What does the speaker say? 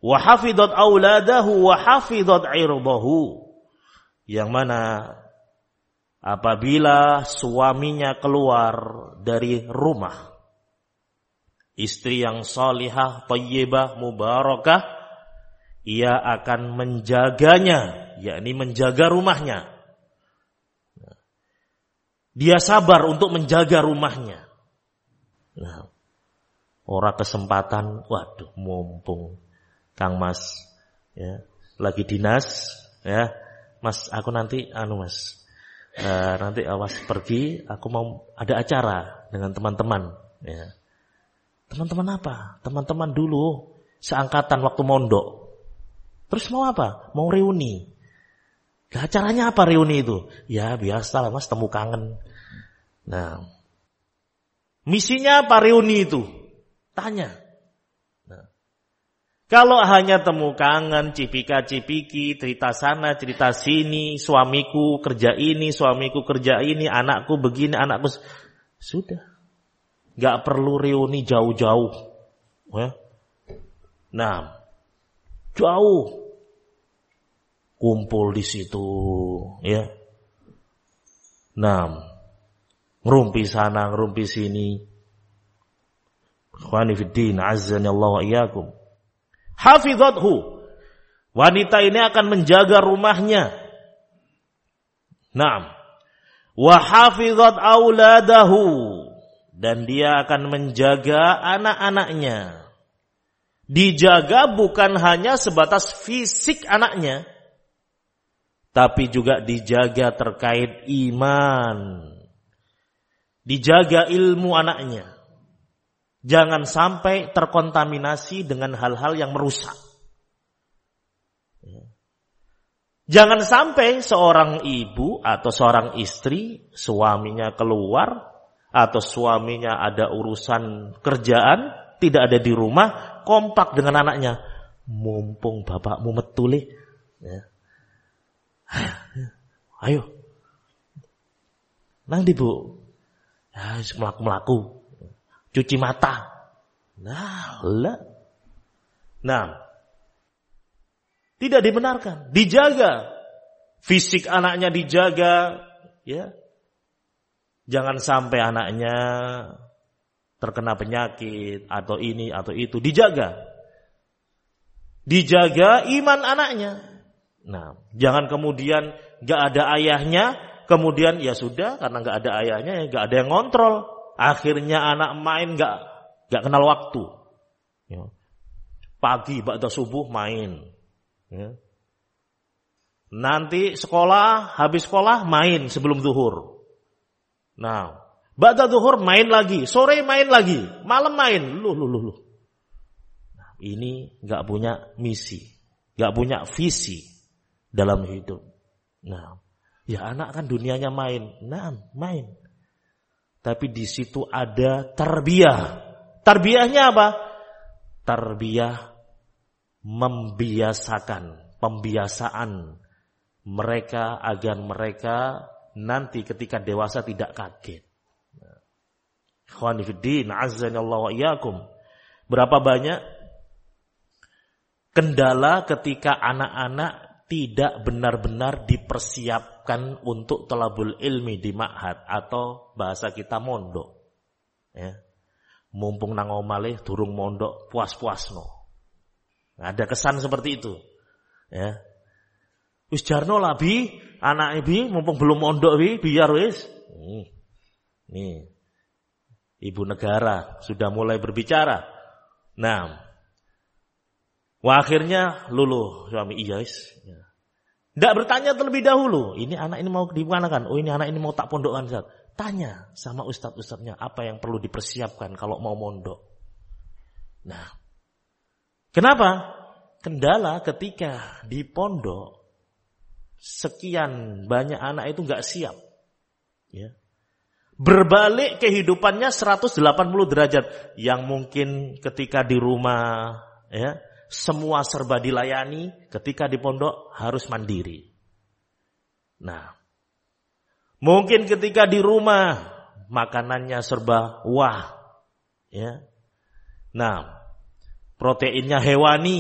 wa hafidhat auladahu wa hafidhat 'irdahu. Yang mana apabila suaminya keluar dari rumah, istri yang salihah, thayyibah, mubarakah, ia akan menjaganya, yakni menjaga rumahnya. Dia sabar untuk menjaga rumahnya. Nah, ora kesempatan, waduh, mumpung Kang Mas ya, lagi dinas ya. Mas, aku nanti Mas. Nanti awas pergi, aku mau ada acara dengan teman-teman ya. Teman-teman apa? Teman-teman dulu seangkatan waktu mondok. Terus mau apa? Mau reuni. Nah, acaranya apa reuni itu? Ya biasa lah Mas, temu kangen. Nah, misinya apa reuni itu? Tanya. Nah, kalau hanya temu kangen, cipika-cipiki, cerita sana, cerita sini, suamiku kerja ini, anakku begini, anakku... Sudah. Gak perlu reuni jauh-jauh. Ya. Nah, jauh. Kumpul di situ, ya. Nah, ngerumpi sana, ngerumpi sini. Ikhwani fiddin, azzani Allah wa iyyakum. Hafizathu. Wanita ini akan menjaga rumahnya. Naam. Wa hafizat auladahu. Dan dia akan menjaga anak-anaknya. Dijaga bukan hanya sebatas fisik anaknya, tapi juga dijaga terkait iman. Dijaga ilmu anaknya. Jangan sampai terkontaminasi dengan hal-hal yang merusak. Jangan sampai seorang ibu atau seorang istri, suaminya keluar, atau suaminya ada urusan kerjaan, tidak ada di rumah, kompak dengan anaknya. Mumpung bapakmu metule. Ya. Ayo. Nang di Bu. Ya, melaku-melaku. Cuci mata. Nah. Tidak dibenarkan. Dijaga. Fisik anaknya dijaga. Ya. Jangan sampai anaknya terkena penyakit atau ini atau itu. Dijaga. Dijaga iman anaknya. Nah, jangan kemudian gak ada ayahnya, kemudian ya sudah karena gak ada ayahnya, ya gak ada yang ngontrol. Akhirnya anak main gak kenal waktu. Ya. Pagi ba'da subuh main. Ya. Nanti sekolah, habis sekolah main sebelum zuhur. Nah, ba'da zuhur main lagi, sore main lagi, malam main. Loh. Nah, ini gak punya misi, gak punya visi dalam hidup. Nah, ya anak kan dunianya main. Nah, main. Tapi di situ ada tarbiyah. Tarbiyahnya apa? Tarbiyah membiasakan, pembiasaan mereka agar mereka nanti ketika dewasa tidak kaget. Ikhwani fiddin, azzani Allah wa iyyakum. Berapa banyak kendala ketika anak-anak tidak benar-benar dipersiapkan untuk thalabul ilmi di ma'had atau bahasa kita mondok. Ya. Mumpung nang omalih durung mondok puas-puasno. Ada kesan seperti itu. Ya. Wis jarno lah bi, anak bi mumpung belum mondok bi, biar wis. Nih. Ibu negara sudah mulai berbicara. Nah, akhirnya luluh suami Iyais. Tidak bertanya terlebih dahulu. Ini anak ini mau dimanakan? Oh ini anak ini mau tak pondokkan. Tanya sama ustadz-ustadznya apa yang perlu dipersiapkan kalau mau mondok. Nah, kenapa? Kendala ketika di pondok sekian banyak anak itu nggak siap. Ya. Berbalik kehidupannya 180 derajat. Yang mungkin ketika di rumah ya, semua serba dilayani, ketika di pondok harus mandiri. Nah, mungkin ketika di rumah makanannya serba wah, ya. Nah, proteinnya hewani,